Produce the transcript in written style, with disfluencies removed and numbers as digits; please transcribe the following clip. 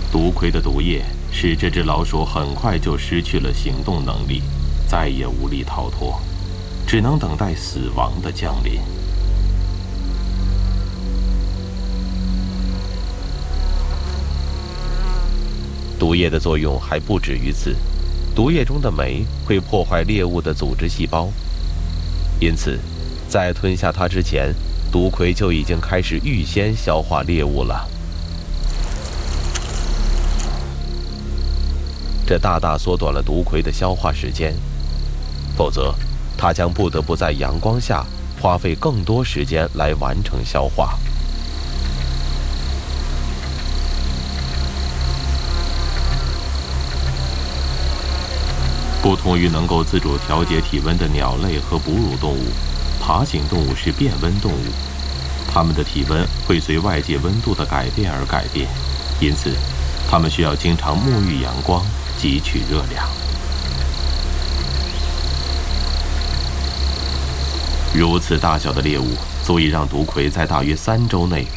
毒葵的毒液使这只老鼠很快就失去了行动能力，再也无力逃脱，只能等待死亡的降临。毒液的作用还不止于此，毒液中的酶会破坏猎物的组织细胞，因此，在吞下它之前，毒葵就已经开始预先消化猎物了。这大大缩短了毒葵的消化时间，否则，它将不得不在阳光下花费更多时间来完成消化。不同于能够自主调节体温的鸟类和哺乳动物，爬行动物是变温动物，它们的体温会随外界温度的改变而改变，因此，它们需要经常沐浴阳光，汲取热量。如此大小的猎物，足以让毒葵在大约3周内